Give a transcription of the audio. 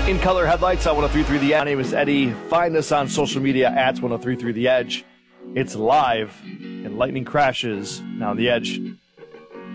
In color headlights on 1033 The Edge. My name is Eddie. Find us on social media at 1033 The Edge. It's live and lightning crashes now on The Edge.